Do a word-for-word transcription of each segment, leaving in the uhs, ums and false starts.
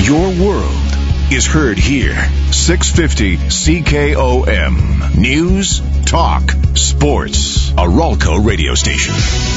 Your world is heard here. six fifty C K O M. News, talk, sports. A Ralco radio station.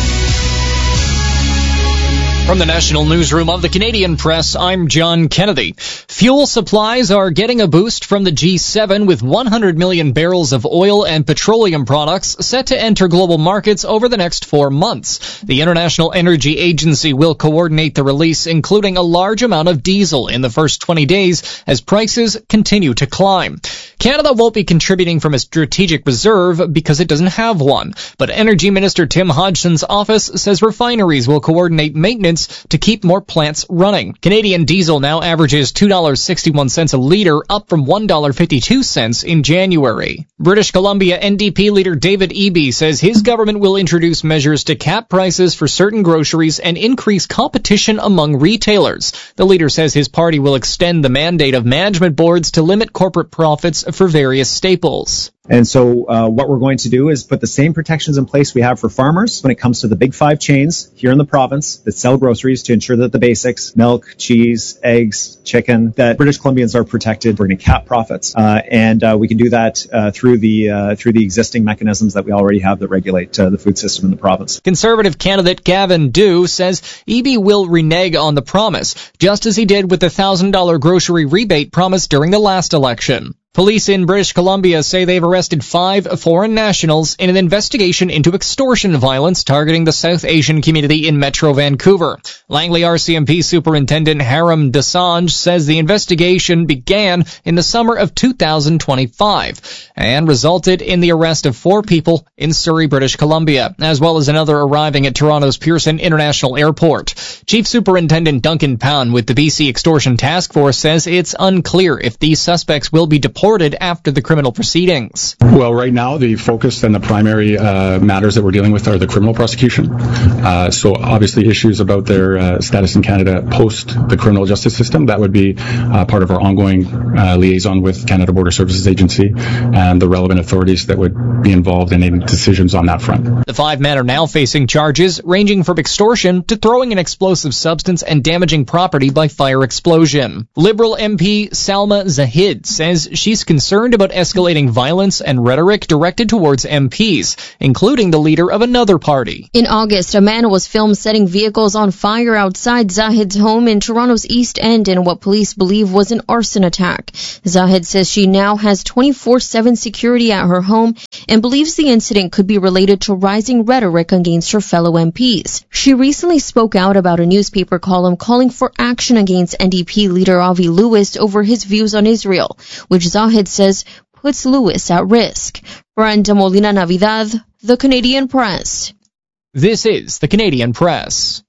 From the National Newsroom of the Canadian Press, I'm John Kennedy. Fuel supplies are getting a boost from the G seven with one hundred million barrels of oil and petroleum products set to enter global markets over the next four months. The International Energy Agency will coordinate the release, including a large amount of diesel in the first twenty days as prices continue to climb. Canada won't be contributing from a strategic reserve because it doesn't have one, but Energy Minister Tim Hodgson's office says refineries will coordinate maintenance to keep more plants running. Canadian diesel now averages two dollars and sixty-one cents a litre, up from one dollar and fifty-two cents in January. British Columbia N D P leader David Eby says his government will introduce measures to cap prices for certain groceries and increase competition among retailers. The leader says his party will extend the mandate of management boards to limit corporate profits for various staples. And so uh, what we're going to do is put the same protections in place we have for farmers when it comes to the big five chains here in the province that sell groceries to ensure that the basics, milk, cheese, eggs, chicken, that British Columbians are protected. We're going to cap profits. Uh, and uh, we can do that uh, through the uh, through the existing mechanisms that we already have that regulate uh, the food system in the province. Conservative candidate Gavin Dew says Eby will renege on the promise, just as he did with the one thousand dollars grocery rebate promised during the last election. Police in British Columbia say they've arrested five foreign nationals in an investigation into extortion violence targeting the South Asian community in Metro Vancouver. Langley R C M P Superintendent Haram Desange says the investigation began in the summer of two thousand twenty-five and resulted in the arrest of four people in Surrey, British Columbia, as well as another arriving at Toronto's Pearson International Airport. Chief Superintendent Duncan Pound with the B C Extortion Task Force says it's unclear if these suspects will be deported after the criminal proceedings. Well, right now, the focus and the primary uh, matters that we're dealing with are the criminal prosecution. Uh, so obviously issues about their uh, status in Canada post the criminal justice system, that would be uh, part of our ongoing uh, liaison with Canada Border Services Agency and the relevant authorities that would be involved in any decisions on that front. The five men are now facing charges ranging from extortion to throwing an explosive substance and damaging property by fire explosion. Liberal M P Salma Zahid says she's concerned about escalating violence and rhetoric directed towards M Ps, including the leader of another party. In August, a man was filmed setting vehicles on fire outside Zahid's home in Toronto's East End in what police believe was an arson attack. Zahid says she now has twenty-four seven security at her home and believes the incident could be related to rising rhetoric against her fellow M Ps. She recently spoke out about a newspaper column calling for action against N D P leader Avi Lewis over his views on Israel, which Zahid says puts Lewis at risk. Brenda Molina Navidad, The Canadian Press. This is The Canadian Press.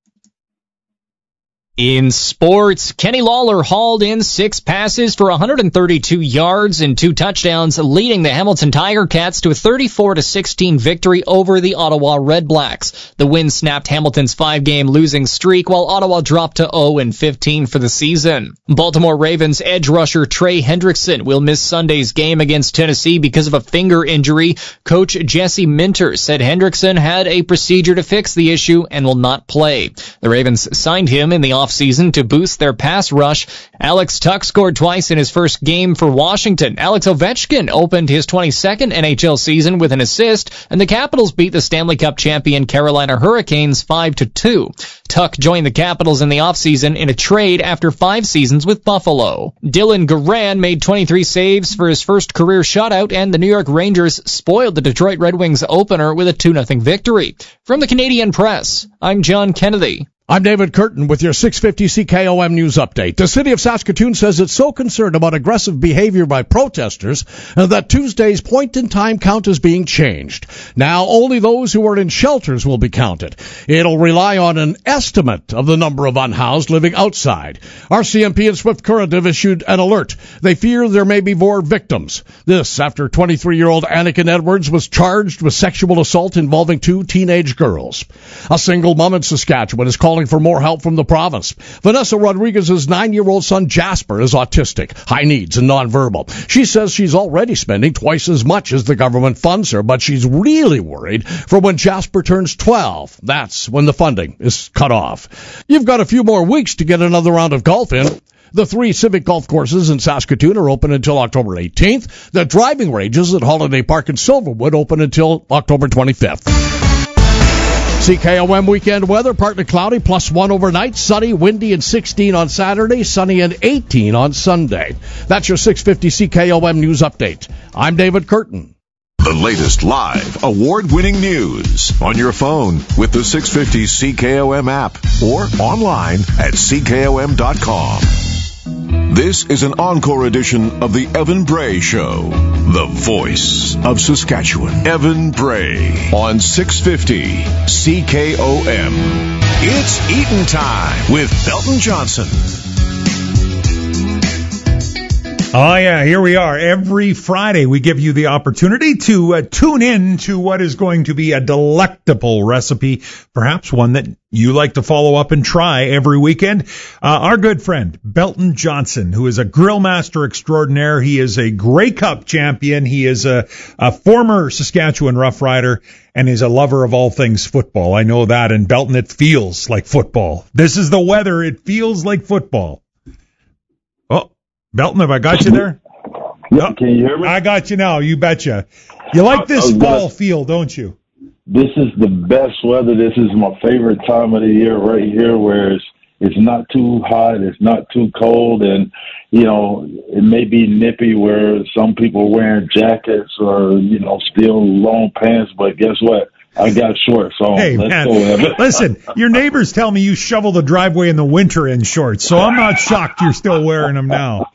In sports, Kenny Lawler hauled in six passes for one hundred thirty-two yards and two touchdowns, leading the Hamilton Tiger Cats to a thirty-four to sixteen victory over the Ottawa Red Blacks. The win snapped Hamilton's five-game losing streak, while Ottawa dropped to oh and fifteen for the season. Baltimore Ravens edge rusher Trey Hendrickson will miss Sunday's game against Tennessee because of a finger injury. Coach Jesse Minter said Hendrickson had a procedure to fix the issue and will not play. The Ravens signed him in the off season to boost their pass rush. Alex Tuck scored twice in his first game for Washington. Alex Ovechkin opened his twenty-second N H L season with an assist, and the Capitals beat the Stanley Cup champion Carolina Hurricanes five to two. Tuck joined the Capitals in the offseason in a trade after five seasons with Buffalo. Dylan Garand made twenty-three saves for his first career shutout, and the New York Rangers spoiled the Detroit Red Wings opener with a two nothing victory. From the Canadian Press, I'm John Kennedy. I'm David Curtin with your six fifty C K O M News Update. The city of Saskatoon says it's so concerned about aggressive behavior by protesters that Tuesday's point-in-time count is being changed. Now, only those who are in shelters will be counted. It'll rely on an estimate of the number of unhoused living outside. R C M P and Swift Current have issued an alert. They fear there may be more victims. This after twenty-three-year-old Anakin Edwards was charged with sexual assault involving two teenage girls. A single mom in Saskatchewan is calling calling for more help from the province. Vanessa Rodriguez's nine-year-old son Jasper is autistic, high needs, and nonverbal. She says she's already spending twice as much as the government funds her, but she's really worried for when Jasper turns twelve. That's when the funding is cut off. You've got a few more weeks to get another round of golf in. The three Civic golf courses in Saskatoon are open until October eighteenth. The driving ranges at Holiday Park and Silverwood open until October twenty-fifth. C K O M weekend weather, partly cloudy, plus one overnight, sunny, windy, and sixteen on Saturday, sunny and eighteen on Sunday. That's your six fifty C K O M News Update. I'm David Curtin. The latest live, award-winning news on your phone with the six fifty C K O M app or online at C K O M dot com. This is an encore edition of the Evan Bray Show, the voice of Saskatchewan. Evan Bray on six fifty C K O M. It's Eaton Time with Belton Johnson. Oh, yeah, here we are. Every Friday, we give you the opportunity to uh, tune in to what is going to be a delectable recipe, perhaps one that you like to follow up and try every weekend. Uh, our good friend, Belton Johnson, who is a grill master extraordinaire. He is a Grey Cup champion. He is a, a former Saskatchewan Rough Rider and is a lover of all things football. I know that. And Belton, it feels like football. This is the weather. It feels like football. Oh. Belton, have I got you there? Yeah, can you hear me? I got you now. You betcha. You like this fall feel, don't you? This is the best weather. This is my favorite time of the year right here, where it's, it's not too hot, it's not too cold, and, you know, it may be nippy where some people are wearing jackets or, you know, still long pants, but guess what? I got shorts on. Hey, Let's man, go, listen, your neighbors tell me you shovel the driveway in the winter in shorts, so I'm not shocked you're still wearing them now.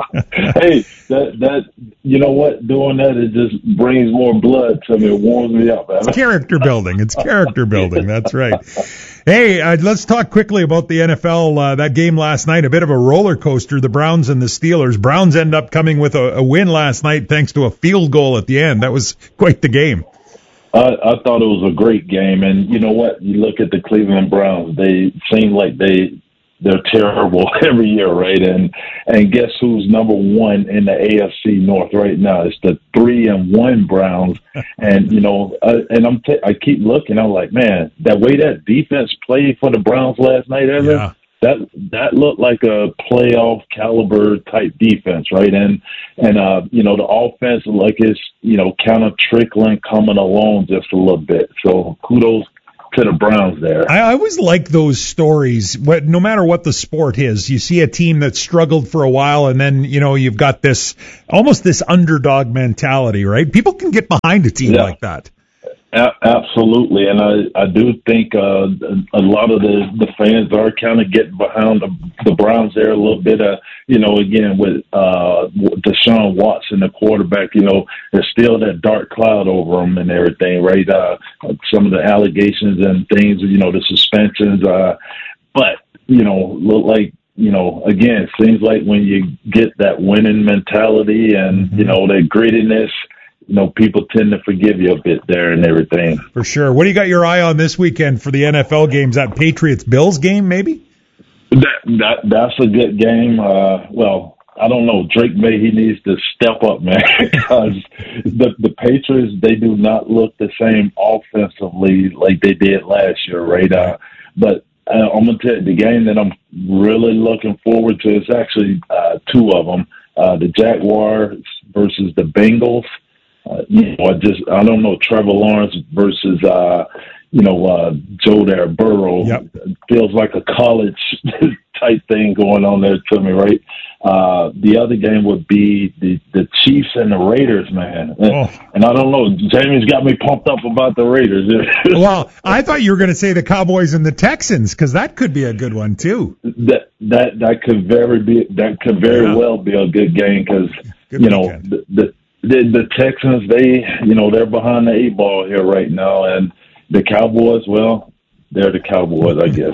Hey, that, that, you know what? Doing that, it just brings more blood to me. It warms me up, man. It's character building. It's character building. That's right. Hey, uh, let's talk quickly about the N F L. Uh, that game last night, a bit of a roller coaster, the Browns and the Steelers. Browns end up coming with a, a win last night thanks to a field goal at the end. That was quite the game. I, I thought it was a great game, and you know what? You look at the Cleveland Browns; they seem like they they're terrible every year, right? And and guess who's number one in the A F C North right now? It's the three and one Browns, and you know, uh, and I'm t- I keep looking. I'm like, man, that way that defense played for the Browns last night, Evan. Yeah. That that looked like a playoff caliber type defense, right? And and uh, you know, the offense like it's you know kind of trickling, coming along just a little bit. So kudos to the Browns there. I always like those stories. What, no matter what the sport is, you see a team that struggled for a while, and then you know you've got this almost this underdog mentality, right? People can get behind a team yeah. like that. A- absolutely, and I, I do think uh, a lot of the, the fans are kind of getting behind the, the Browns there a little bit. Uh, you know, again, with uh, Deshaun Watson, the quarterback, you know, there's still that dark cloud over him and everything, right? Uh, some of the allegations and things, you know, the suspensions. Uh, but, you know, look like, you know, again, it seems like when you get that winning mentality and, mm-hmm. you know, that grittiness, you know, people tend to forgive you a bit there and everything. For sure. What do you got your eye on this weekend for the N F L games? That Patriots-Bills game, maybe? That, that That's a good game. Uh, well, I don't know. Drake May, he needs to step up, man, because the, the Patriots, they do not look the same offensively like they did last year, right? Uh, but uh, I'm going to tell you, the game that I'm really looking forward to is actually uh, two of them, uh, the Jaguars versus the Bengals. Uh, you know, I just, I don't know, Trevor Lawrence versus, uh, you know, uh, Joe there, Burrow. Yep. Feels like a college type thing going on there to me, right? Uh, the other game would be the, the Chiefs and the Raiders, man. And, oh. and I don't know, Jamie's got me pumped up about the Raiders. Well, I thought you were going to say the Cowboys and the Texans, because that could be a good one too. That that that could very be that could very yeah. well be a good game because you know the, the The, the Texans, they, you know, they're behind the eight ball here right now, and the Cowboys, well, they're the Cowboys, I guess.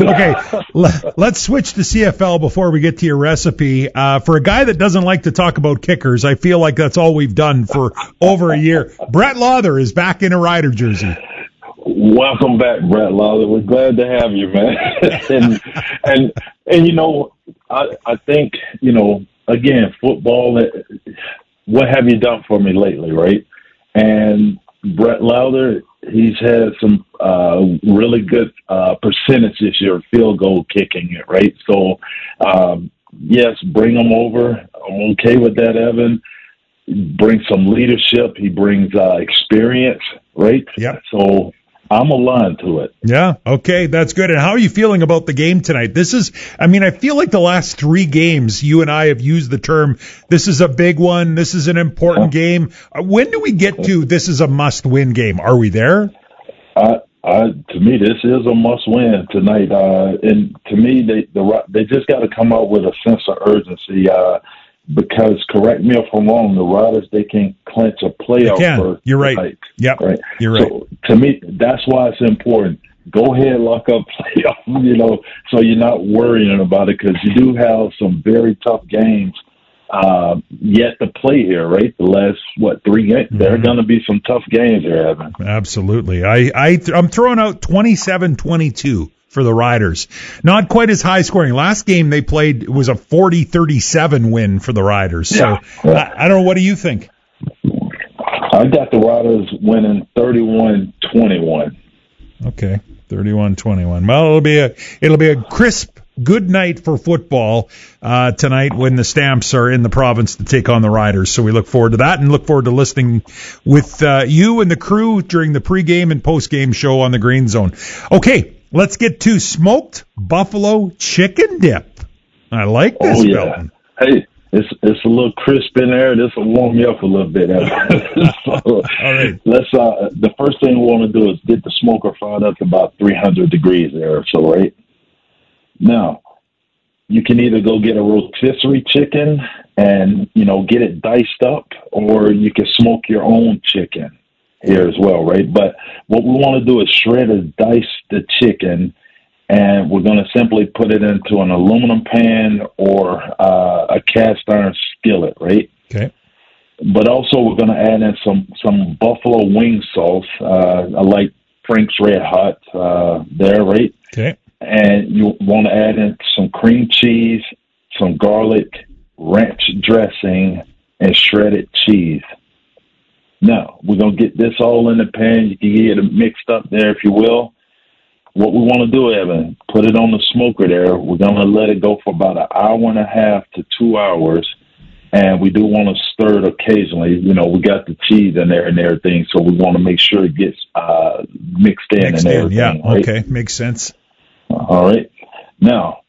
Okay, let's switch to C F L before we get to your recipe. Uh, for a guy that doesn't like to talk about kickers, I feel like that's all we've done for over a year. Brett Lauther is back in a Rider jersey. Welcome back, Brett Lawler. We're glad to have you, man. and and and you know, I I think you know again, football. What have you done for me lately, right? And Brett Lawler, he's had some uh, really good uh, percentage this year, field goal kicking it, right? So um, yes, bring him over. I'm okay with that, Evan. Bring some leadership. He brings uh, experience, right? Yeah. So I'm aligned to it. Yeah. Okay. That's good. And how are you feeling about the game tonight? This is, I mean, I feel like the last three games, you and I have used the term, this is a big one. This is an important yeah. game. Uh, when do we get to this is a must win game? Are we there? I, I, to me, this is a must win tonight. Uh, and to me, they, the, they just got to come out with a sense of urgency. Uh, Because, correct me if I'm wrong, the Riders, they can clinch a playoff. Berth You're right. Tonight, yep. right. You're right. So, to me, that's why it's important. Go ahead, lock up playoff, you know, so you're not worrying about it, because you do have some very tough games uh, yet to play here, right? The last, what, three games? Mm-hmm. There are going to be some tough games here, Evan. Absolutely. I, I, I'm throwing out twenty-seven twenty-two. For the Riders. Not quite as high scoring. Last game they played was a forty thirty-seven win for the Riders. So yeah, yeah. I, I don't know. What do you think? I got the Riders winning thirty-one twenty-one. Okay. thirty-one twenty-one. Well, it'll be a, it'll be a crisp, good night for football, uh, tonight when the Stamps are in the province to take on the Riders. So we look forward to that and look forward to listening with, uh, you and the crew during the pregame and postgame show on the Green Zone. Okay. Let's get to smoked buffalo chicken dip. I like this, oh, yeah. Belton. Hey, it's it's a little crisp in there. This will warm you up a little bit. so, All right. Let's. Uh, the first thing we want to do is get the smoker fired up to about three hundred degrees there. So, right now, you can either go get a rotisserie chicken and you know get it diced up, or you can smoke your own chicken here as well, right? But what we want to do is shred or dice the chicken, and we're going to simply put it into an aluminum pan or uh, a cast iron skillet, right? Okay. But also we're going to add in some, some buffalo wing sauce. Uh, I like Frank's Red Hot uh, there, right? Okay. And you want to add in some cream cheese, some garlic, ranch dressing, and shredded cheese. Now, we're going to get this all in the pan. You can get it mixed up there, if you will. What we want to do, Evan, put it on the smoker there. We're going to let it go for about an hour and a half to two hours. And we do want to stir it occasionally. You know, we got the cheese in there and everything, so we want to make sure it gets uh, mixed in mixed and in, everything. yeah, right? okay, makes sense. All right. Now,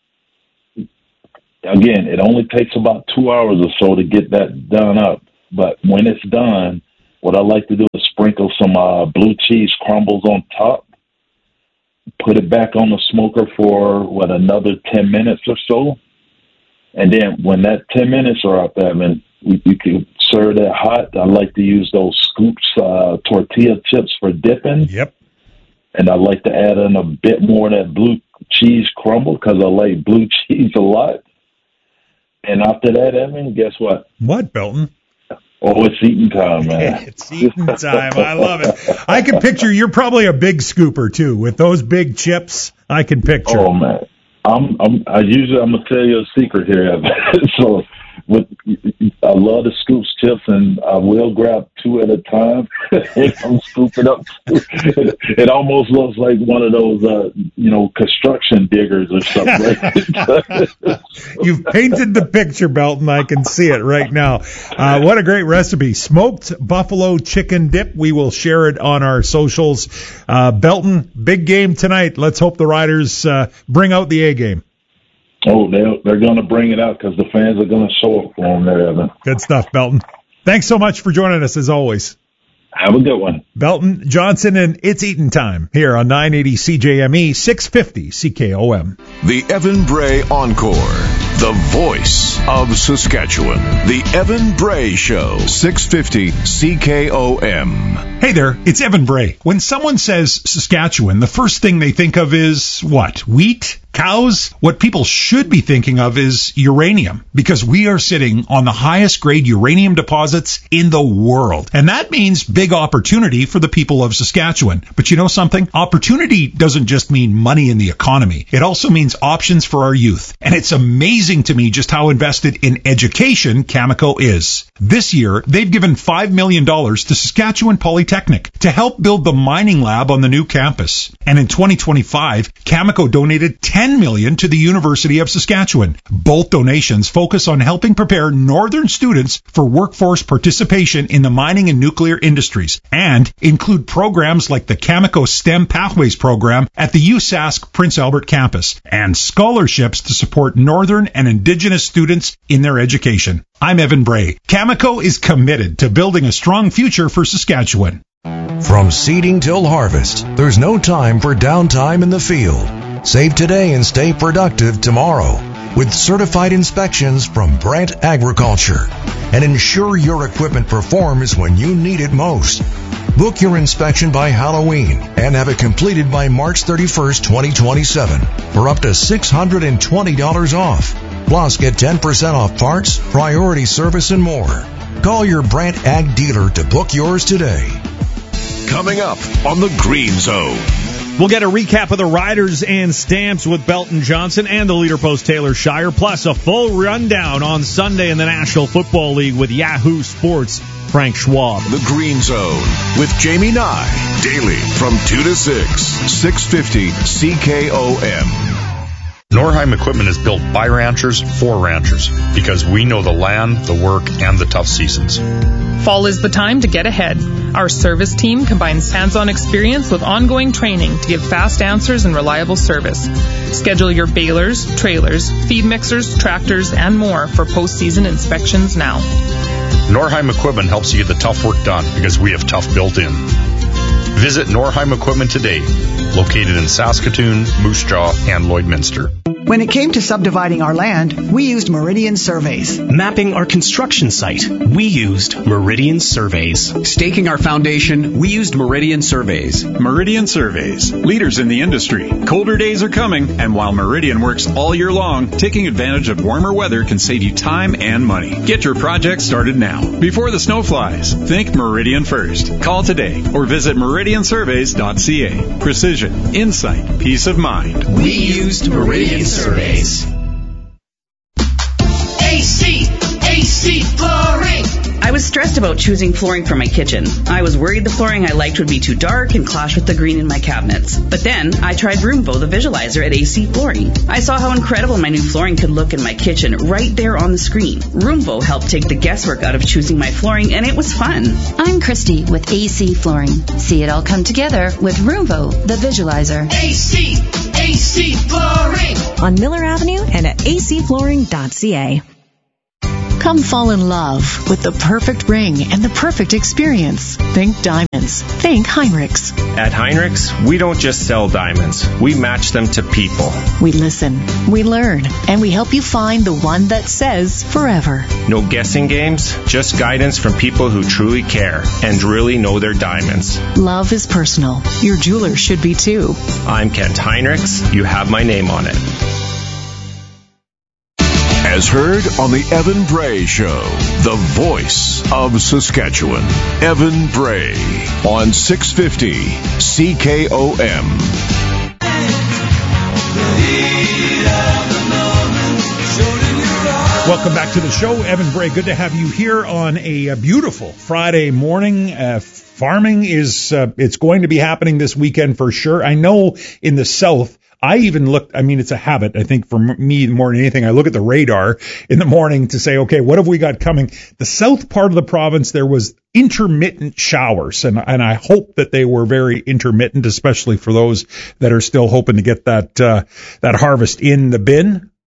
again, it only takes about two hours or so to get that done up. But when it's done, what I like to do is sprinkle some uh, blue cheese crumbles on top, put it back on the smoker for, what, another ten minutes or so. And then when that ten minutes are up, Evan, we, you can serve that hot. I like to use those scoops uh, tortilla chips for dipping. Yep. And I like to add in a bit more of that blue cheese crumble because I like blue cheese a lot. And after that, Evan, guess what? What, Belton? Oh, it's eating time, man. It's eating time. I love it. I can picture you're probably a big scooper, too. With those big chips, I can picture. Oh, man. I'm, I'm, I usually, I'm going to tell you a secret here. So, with, I love the scoops chips, and I will grab two at a time. And I'm scooping up. It, it almost looks like one of those, uh, you know, construction diggers or something. Right? You've painted the picture, Belton. I can see it right now. Uh, what a great recipe. Smoked buffalo chicken dip. We will share it on our socials. Uh, Belton, big game tonight. Let's hope the Riders uh, bring out the A game. Oh, they're, they're going to bring it out because the fans are going to show up for them there, Evan. Good stuff, Belton. Thanks so much for joining us, as always. Have a good one. Belton Johnson, and It's Eatin' Time here on nine eighty C J M E, six fifty C K O M. The Evan Bray Encore, the voice of Saskatchewan. The Evan Bray Show, six fifty C K O M. Hey there, it's Evan Bray. When someone says Saskatchewan, the first thing they think of is what? Wheat? cows, what people should be thinking of is uranium, because we are sitting on the highest grade uranium deposits in the world. And that means big opportunity for the people of Saskatchewan. But you know something? Opportunity doesn't just mean money in the economy. It also means options for our youth. And it's amazing to me just how invested in education Cameco is. This year, they've given five million dollars to Saskatchewan Polytechnic to help build the mining lab on the new campus. And in twenty twenty-five, Cameco donated ten million dollars to the University of Saskatchewan. Both donations focus on helping prepare northern students for workforce participation in the mining and nuclear industries, and include programs like the Cameco STEM Pathways program at the U S A S C Prince Albert campus, and scholarships to support northern and indigenous students in their education. I'm Evan Bray. Cameco is committed to building a strong future for Saskatchewan. From seeding till harvest, there's no time for downtime in the field. Save today and stay productive tomorrow with certified inspections from Brandt Agriculture, and ensure your equipment performs when you need it most. Book your inspection by Halloween and have it completed by March thirty-first, twenty twenty-seven for up to six hundred twenty dollars off. Plus, get ten percent off parts, priority service, and more. Call your Brandt Ag dealer to book yours today. Coming up on the Green Zone. We'll get a recap of the Riders and Stamps with Belton Johnson and the Leader Post Taylor Shire, plus a full rundown on Sunday in the National Football League with Yahoo Sports' Frank Schwab. The Green Zone with Jamie Nye, daily from two to six, six fifty C K O M. Norheim Equipment is built by ranchers for ranchers because we know the land, the work, and the tough seasons. Fall is the time to get ahead. Our service team combines hands-on experience with ongoing training to give fast answers and reliable service. Schedule your balers, trailers, feed mixers, tractors, and more for postseason inspections now. Norheim Equipment helps you get the tough work done because we have tough built in. Visit Norheim Equipment today, located in Saskatoon, Moose Jaw, and Lloydminster. When it came to subdividing our land, we used Meridian Surveys. Mapping our construction site, we used Meridian Surveys. Staking our foundation, we used Meridian Surveys. Meridian Surveys, leaders in the industry. Colder days are coming, and while Meridian works all year long, taking advantage of warmer weather can save you time and money. Get your project started now, before the snow flies. Think Meridian first. Call today or visit meridian surveys dot c a. Precision, insight, peace of mind. We used Meridian Surveys. A C, A C Flooring. I was stressed about choosing flooring for my kitchen. I was worried the flooring I liked would be too dark and clash with the green in my cabinets. But then I tried Roomvo, the visualizer at A C Flooring. I saw how incredible my new flooring could look in my kitchen right there on the screen. Roomvo helped take the guesswork out of choosing my flooring, and it was fun. I'm Christy with A C Flooring. See it all come together with Roomvo, the visualizer. A C, A C Flooring. On Miller Avenue and at a c flooring dot c a. Come fall in love with the perfect ring and the perfect experience. Think diamonds. Think Heinrichs. At Heinrichs, we don't just sell diamonds. We match them to people. We listen, we learn, and we help you find the one that says forever. No guessing games, just guidance from people who truly care and really know their diamonds. Love is personal. Your jeweler should be too. I'm Kent Heinrichs. You have my name on it. As heard on the Evan Bray Show, the voice of Saskatchewan. Evan Bray on six fifty C K O M. Welcome back to the show. Evan Bray, good to have you here on a, a beautiful Friday morning. Uh, farming is, uh, it's going to be happening this weekend for sure. I know in the south, I even looked, I mean, it's a habit, I think, for me more than anything. I look at the radar in the morning to say, okay, what have we got coming? The south part of the province, there was intermittent showers, and, and I hope that they were very intermittent, especially for those that are still hoping to get that, uh, that harvest in the bin.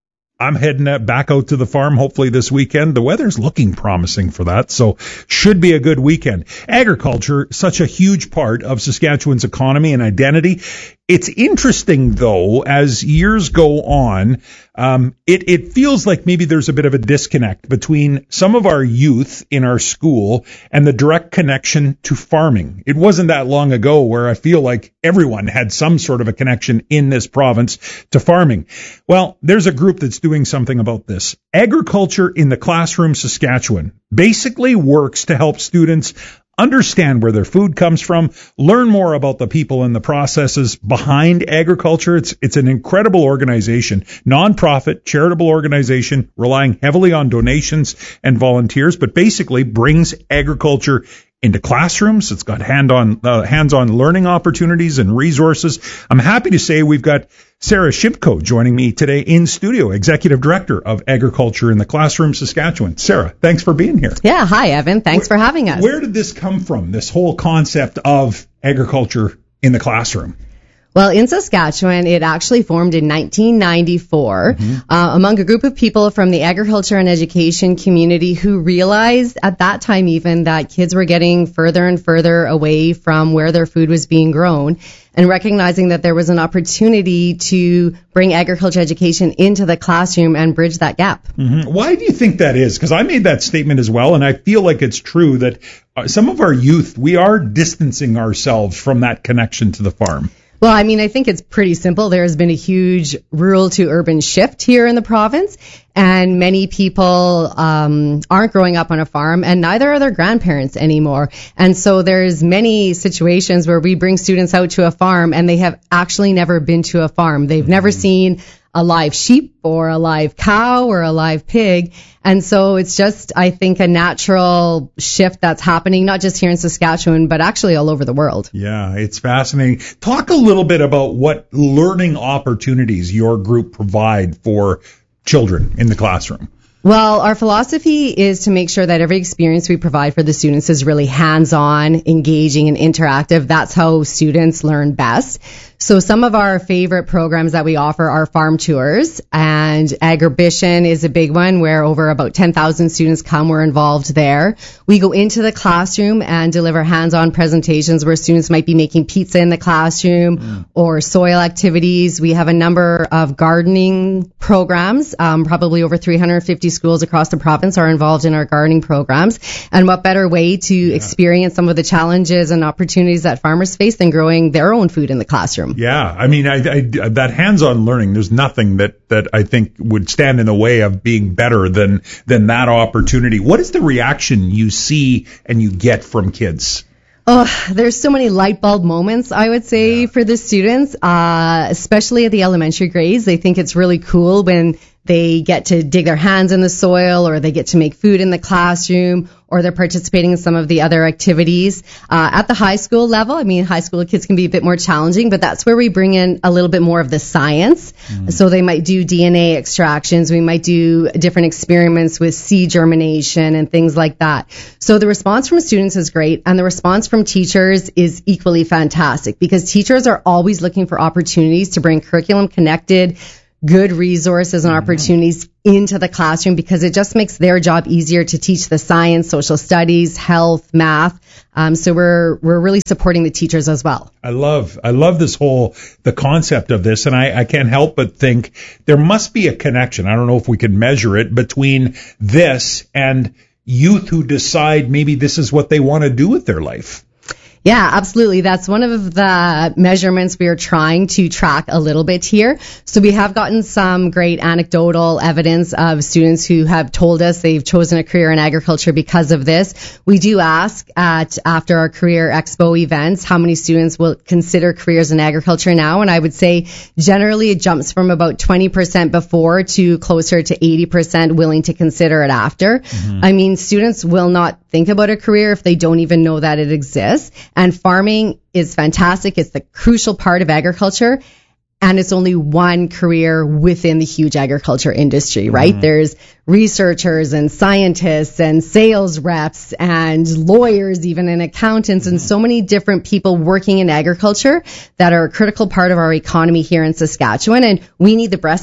I'm heading back out to the farm hopefully this weekend. The weather's looking promising for that, so should be a good weekend. Agriculture, such a huge part of Saskatchewan's economy and identity. It's interesting, though, as years go on, um, it, it feels like maybe there's a bit of a disconnect between some of our youth in our school and the direct connection to farming. It wasn't that long ago where I feel like everyone had some sort of a connection in this province to farming. Well, there's a group that's doing something about this. Agriculture in the Classroom Saskatchewan basically works to help students understand where their food comes from, learn more about the people and the processes behind agriculture. It's it's an incredible organization, nonprofit, charitable organization, relying heavily on donations and volunteers, but basically brings agriculture into classrooms. It's got hand-on, uh, hands-on learning opportunities and resources. I'm happy to say we've got Sarah Shipko joining me today in studio, Executive Director of Agriculture in the Classroom Saskatchewan. Sarah, thanks for being here. Yeah, hi, Evan. Thanks where, for having us. Where did this come from, this whole concept of agriculture in the classroom? Well, in Saskatchewan, it actually formed in nineteen ninety-four mm-hmm. uh, among a group of people from the agriculture and education community who realized at that time even that kids were getting further and further away from where their food was being grown, and recognizing that there was an opportunity to bring agriculture education into the classroom and bridge that gap. Mm-hmm. Why do you think that is? Because I made that statement as well, and I feel like it's true that uh, some of our youth, we are distancing ourselves from that connection to the farm. Well, I mean, I think it's pretty simple. There has been a huge rural to urban shift here in the province, and many people um, aren't growing up on a farm, and neither are their grandparents anymore. And so there's many situations where we bring students out to a farm, and they have actually never been to a farm. They've never seen a live sheep or a live cow or a live pig. And so it's just, I think, a natural shift that's happening, not just here in Saskatchewan, but actually all over the world. Yeah, it's fascinating. Talk a little bit about what learning opportunities your group provide for children in the classroom. Well, our philosophy is to make sure that every experience we provide for the students is really hands-on, engaging, and interactive. That's how students learn best. So some of our favorite programs that we offer are farm tours, and Agribition is a big one where over about ten thousand students come. We're involved there. We go into the classroom and deliver hands-on presentations where students might be making pizza in the classroom mm. or soil activities. We have a number of gardening programs. Um, probably over three hundred fifty schools across the province are involved in our gardening programs. And what better way to yeah. experience some of the challenges and opportunities that farmers face than growing their own food in the classroom? Yeah, I mean, I, I, that hands-on learning, there's nothing that, that I think would stand in the way of being better than than that opportunity. What is the reaction you see and you get from kids? Oh, there's so many light bulb moments, I would say, yeah. for the students, uh, especially at the elementary grades. They think it's really cool when they get to dig their hands in the soil, or they get to make food in the classroom, or they're participating in some of the other activities. Uh, at the high school level, I mean, high school kids can be a bit more challenging, but that's where we bring in a little bit more of the science. Mm. So they might do D N A extractions. We might do different experiments with seed germination and things like that. So the response from students is great, and the response from teachers is equally fantastic, because teachers are always looking for opportunities to bring curriculum connected, good resources and opportunities into the classroom, because it just makes their job easier to teach the science, social studies, health, math. Um, so we're we're really supporting the teachers as well. I love I love this whole the concept of this, and I, I can't help but think there must be a connection. I don't know if we can measure it between this and youth who decide maybe this is what they want to do with their life. Yeah, absolutely. That's one of the measurements we are trying to track a little bit here. So we have gotten some great anecdotal evidence of students who have told us they've chosen a career in agriculture because of this. We do ask at after our Career Expo events how many students will consider careers in agriculture now, and I would say generally it jumps from about twenty percent before to closer to eighty percent willing to consider it after. Mm-hmm. I mean, students will not think about a career if they don't even know that it exists. And farming is fantastic. It's the crucial part of agriculture. And it's only one career within the huge agriculture industry, right? Mm. There's researchers and scientists and sales reps and lawyers, even, and accountants, and so many different people working in agriculture that are a critical part of our economy here in Saskatchewan. And we need the best and the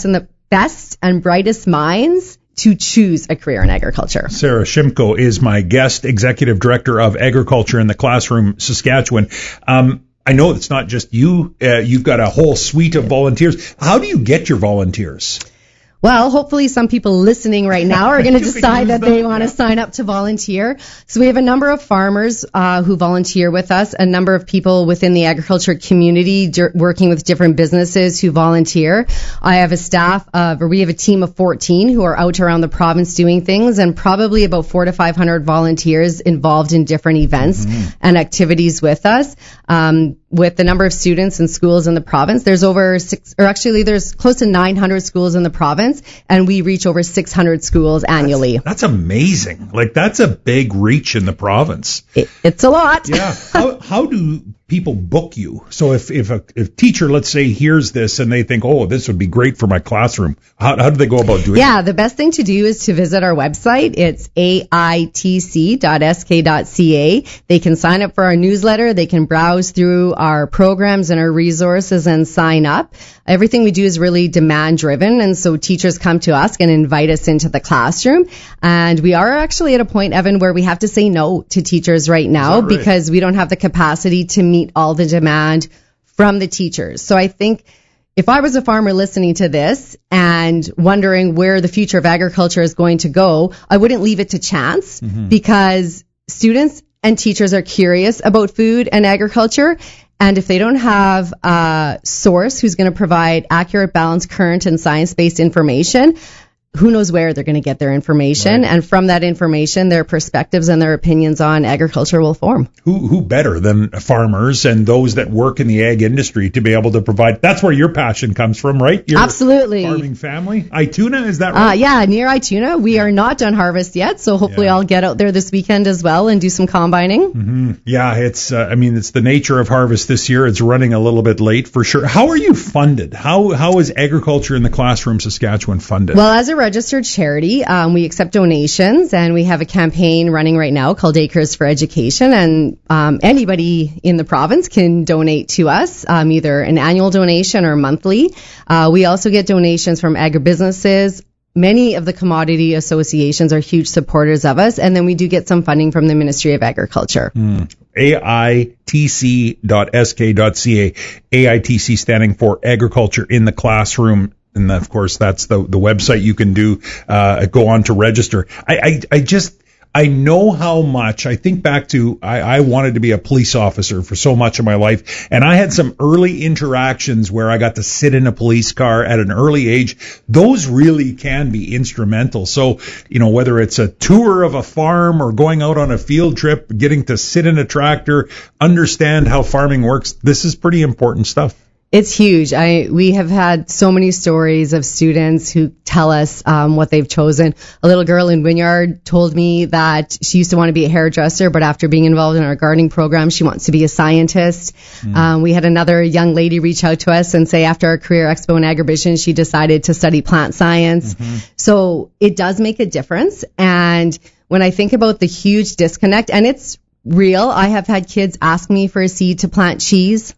best and brightest minds to choose a career in agriculture. Sarah Shimko is my guest, Executive Director of Agriculture in the Classroom, Saskatchewan. Um, I know it's not just you. Uh, you've got a whole suite of volunteers. How do you get your volunteers? Well, hopefully some people listening right now are going to decide that they want to sign up to volunteer. So we have a number of farmers uh, who volunteer with us, a number of people within the agriculture community d- working with different businesses who volunteer. I have a staff of, or we have a team of fourteen who are out around the province doing things, and probably about four to five hundred volunteers involved in different events mm-hmm. and activities with us. Um, with the number of students and schools in the province, there's over six, or actually there's close to nine hundred schools in the province, and we reach over six hundred schools annually. That's, that's amazing. Like, that's a big reach in the province. It, it's a lot. Yeah. How, how do people book you? So if, if a if teacher, let's say, hears this and they think, oh, this would be great for my classroom, how, how do they go about doing it? Yeah, the best thing to do is to visit our website. It's A I T C dot S K dot C A. They can sign up for our newsletter. They can browse through our programs and our resources and sign up. Everything we do is really demand driven, and so teachers come to us and invite us into the classroom. And we are actually at a point, Evan, where we have to say no to teachers right now right? because we don't have the capacity to meet all the demand from the teachers. So I think if I was a farmer listening to this and wondering where the future of agriculture is going to go, I wouldn't leave it to chance mm-hmm. because students and teachers are curious about food and agriculture. And if they don't have a source who's going to provide accurate, balanced, current, and science-based information, who knows where they're going to get their information. Right. And from that information, their perspectives and their opinions on agriculture will form. Who who better than farmers and those that work in the ag industry to be able to provide? That's where your passion comes from, right? Your Absolutely. Farming family. Ituna, is that right? Uh, yeah, near Ituna. We are not done harvest yet, so hopefully yeah. I'll get out there this weekend as well and do some combining. Mm-hmm. Yeah, it's, uh, I mean, it's the nature of harvest this year. It's running a little bit late for sure. How are you funded? How How is Agriculture in the Classroom Saskatchewan funded? Well, as a registered charity, um, we accept donations, and we have a campaign running right now called Acres for Education, and um, anybody in the province can donate to us, um, either an annual donation or monthly. Uh, we also get donations from agribusinesses. Many of the commodity associations are huge supporters of us, and then we do get some funding from the Ministry of Agriculture. Mm. A I T C dot S K dot C A. A I T C standing for Agriculture in the Classroom. And of course, that's the the website you can do, uh, go on to register. I, I, I just, I know how much, I think back to, I, I wanted to be a police officer for so much of my life. And I had some early interactions where I got to sit in a police car at an early age. Those really can be instrumental. So, you know, whether it's a tour of a farm or going out on a field trip, getting to sit in a tractor, understand how farming works, this is pretty important stuff. It's huge. I we have had so many stories of students who tell us um, what they've chosen. A little girl in Wynyard told me that she used to want to be a hairdresser, but after being involved in our gardening program, she wants to be a scientist. Mm. Um, we had another young lady reach out to us and say after our career expo in agribusiness, she decided to study plant science. Mm-hmm. So it does make a difference. And when I think about the huge disconnect, and it's real, I have had kids ask me for a seed to plant cheese.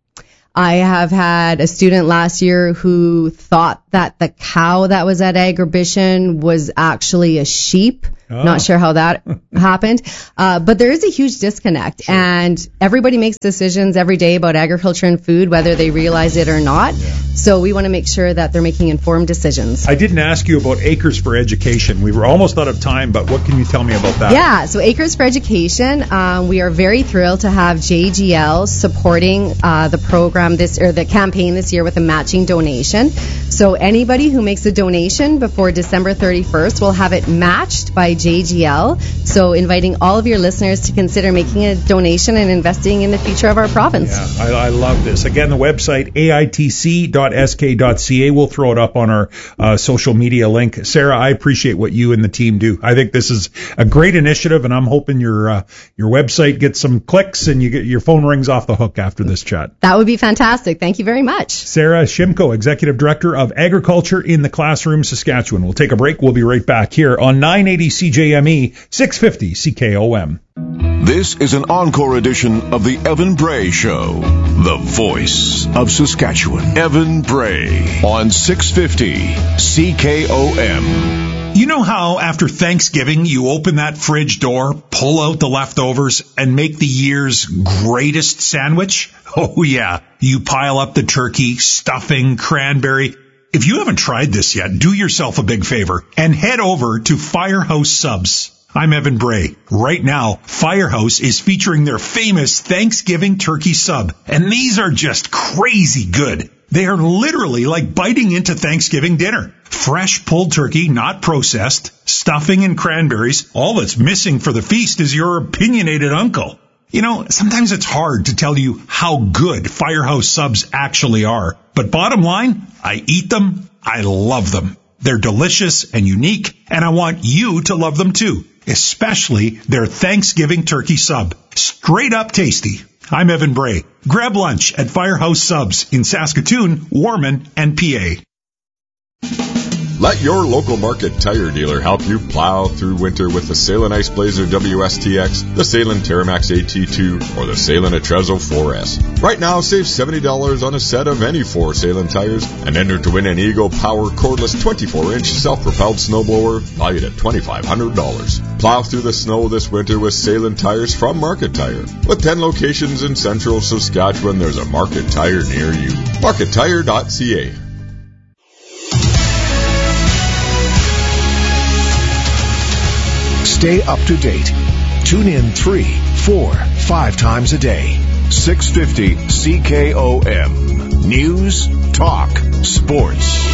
I have had a student last year who thought that the cow that was at Agribition was actually a sheep. Oh. Not sure how that happened. Uh, but there is a huge disconnect. Sure. And everybody makes decisions every day about agriculture and food, whether they realize it or not. Yeah. So we want to make sure that they're making informed decisions. I didn't ask you about Acres for Education. We were almost out of time, but what can you tell me about that? Yeah, so Acres for Education, um, we are very thrilled to have J G L supporting uh, the program this or the campaign this year with a matching donation. So anybody who makes a donation before December thirty-first will have it matched by J G L. So inviting all of your listeners to consider making a donation and investing in the future of our province. Yeah, I, I love this. Again, the website, A I T C dot S K dot C A. We'll throw it up on our uh, social media link. Sarah, I appreciate what you and the team do. I think this is a great initiative, and I'm hoping your uh, your website gets some clicks and you get your phone rings off the hook after this chat. That would be fantastic. Thank you very much. Sarah Shimko, Executive Director of Agriculture in the Classroom, Saskatchewan. We'll take a break. We'll be right back here on nine eighty C J M E, six fifty C K O M. This is an encore edition of the Evan Bray Show, the voice of Saskatchewan. Evan Bray on six fifty C K O M. You know how after Thanksgiving you open that fridge door, pull out the leftovers, and make the year's greatest sandwich? Oh yeah, you pile up the turkey, stuffing, cranberry. If you haven't tried this yet, do yourself a big favor and head over to Firehouse Subs. I'm Evan Bray. Right now, Firehouse is featuring their famous Thanksgiving turkey sub, and these are just crazy good. They are literally like biting into Thanksgiving dinner. Fresh pulled turkey, not processed, stuffing and cranberries. All that's missing for the feast is your opinionated uncle. You know, sometimes it's hard to tell you how good Firehouse subs actually are. But bottom line, I eat them, I love them. They're delicious and unique, and I want you to love them too, especially their Thanksgiving turkey sub. Straight up tasty. I'm Evan Bray. Grab lunch at Firehouse Subs in Saskatoon, Warman, and P A. Let your local Market Tire dealer help you plow through winter with the Salem Ice Blazer W S T X, the Salem Terramax A T two, or the Salem Atrezo four S. Right now, save seventy dollars on a set of any four Salem tires and enter to win an Eagle Power cordless twenty-four inch self-propelled snowblower valued at twenty-five hundred dollars. Plow through the snow this winter with Salem tires from Market Tire. With ten locations in central Saskatchewan, there's a Market Tire near you. market tire dot c a. Stay up to date. Tune in three, four, five times a day. six fifty C K O M. News, talk, sports.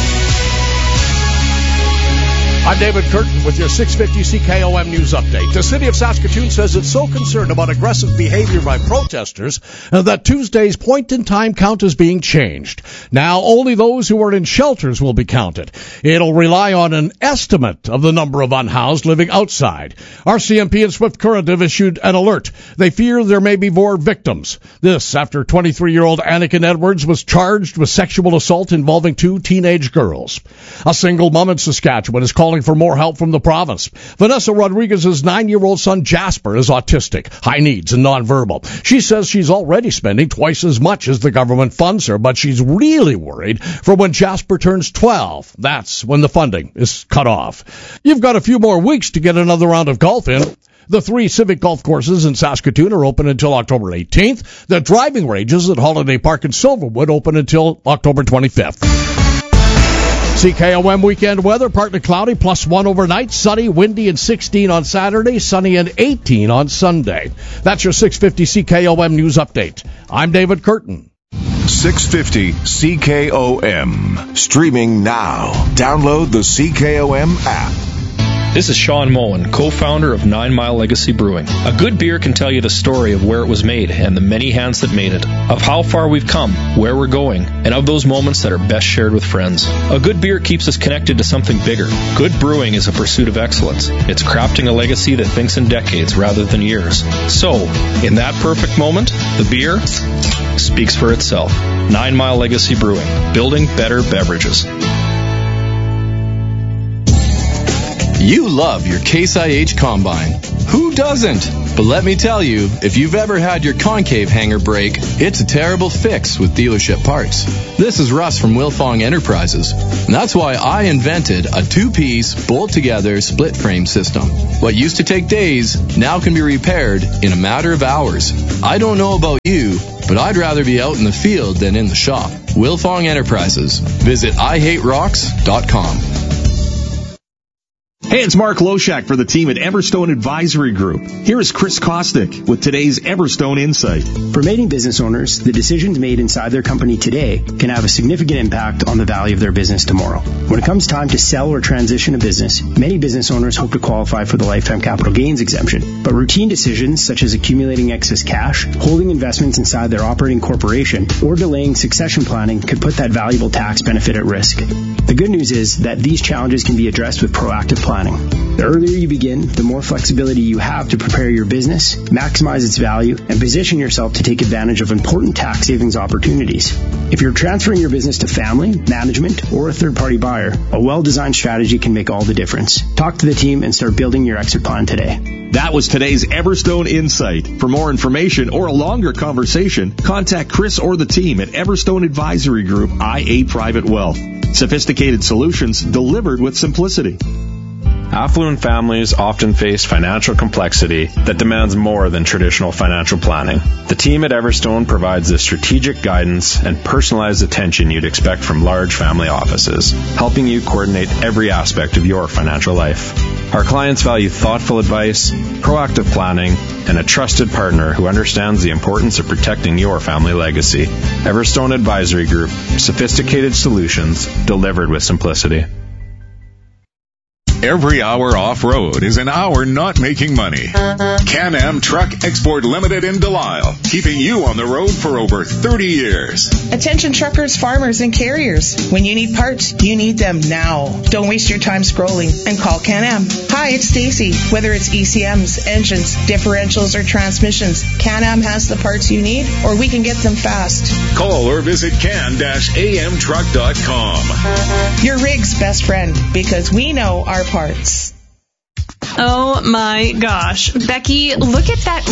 I'm David Curtin with your six fifty C K O M News Update. The city of Saskatoon says it's so concerned about aggressive behavior by protesters that Tuesday's point-in-time count is being changed. Now, only those who are in shelters will be counted. It'll rely on an estimate of the number of unhoused living outside. R C M P and Swift Current have issued an alert. They fear there may be more victims. This after twenty-three-year-old Anakin Edwards was charged with sexual assault involving two teenage girls. A single mom in Saskatchewan is calling for more help from the province. Vanessa Rodriguez's nine-year-old son Jasper is autistic, high needs, and nonverbal. She says she's already spending twice as much as the government funds her, but she's really worried for when Jasper turns twelve. That's when the funding is cut off. You've got a few more weeks to get another round of golf in. The three Civic golf courses in Saskatoon are open until October eighteenth. The driving ranges at Holiday Park and Silverwood open until October twenty-fifth. C K O M weekend weather, partly cloudy, plus one overnight, sunny, windy, and sixteen on Saturday, sunny and eighteen on Sunday. That's your six fifty C K O M News Update. I'm David Curtin. six fifty C K O M. Streaming now. Download the C K O M app. This is Sean Moen, co-founder of Nine Mile Legacy Brewing. A good beer can tell you the story of where it was made and the many hands that made it, of how far we've come, where we're going, and of those moments that are best shared with friends. A good beer keeps us connected to something bigger. Good brewing is a pursuit of excellence. It's crafting a legacy that thinks in decades rather than years. So, in that perfect moment, the beer speaks for itself. Nine Mile Legacy Brewing, building better beverages. You love your Case I H Combine. Who doesn't? But let me tell you, if you've ever had your concave hanger break, it's a terrible fix with dealership parts. This is Russ from Wilfong Enterprises. And that's why I invented a two-piece, bolt-together, split-frame system. What used to take days now can be repaired in a matter of hours. I don't know about you, but I'd rather be out in the field than in the shop. Wilfong Enterprises. Visit I hate rocks dot com. Hey, it's Mark Loshak for the team at Everstone Advisory Group. Here is Chris Kostick with today's Everstone Insight. For many business owners, the decisions made inside their company today can have a significant impact on the value of their business tomorrow. When it comes time to sell or transition a business, many business owners hope to qualify for the lifetime capital gains exemption. But routine decisions such as accumulating excess cash, holding investments inside their operating corporation, or delaying succession planning could put that valuable tax benefit at risk. The good news is that these challenges can be addressed with proactive planning. planning. The earlier you begin, the more flexibility you have to prepare your business, maximize its value, and position yourself to take advantage of important tax savings opportunities. If you're transferring your business to family, management, or a third-party buyer, a well-designed strategy can make all the difference. Talk to the team and start building your exit plan today. That was today's Everstone Insight. For more information or a longer conversation, contact Chris or the team at Everstone Advisory Group, I A Private Wealth. Sophisticated solutions delivered with simplicity. Affluent families often face financial complexity that demands more than traditional financial planning. The team at Everstone provides the strategic guidance and personalized attention you'd expect from large family offices, helping you coordinate every aspect of your financial life. Our clients value thoughtful advice, proactive planning, and a trusted partner who understands the importance of protecting your family legacy. Everstone Advisory Group, sophisticated solutions delivered with simplicity. Every hour off-road is an hour not making money. Can-Am Truck Export Limited in Delisle, keeping you on the road for over thirty years. Attention truckers, farmers, and carriers. When you need parts, you need them now. Don't waste your time scrolling and call Can-Am. Hi, it's Stacy. Whether it's E C Ms, engines, differentials, or transmissions, Can-Am has the parts you need, or we can get them fast. Call or visit can dash a m truck dot com. Your rig's best friend, because we know our parts. Oh my gosh. Becky, look at that